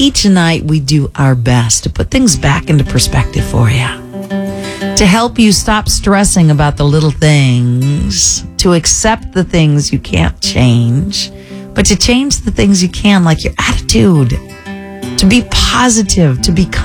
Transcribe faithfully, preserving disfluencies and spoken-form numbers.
each night we do our best to put things back into perspective for you, to help you stop stressing about the little things, to accept the things you can't change, but to change the things you can, like your attitude, to be positive, to be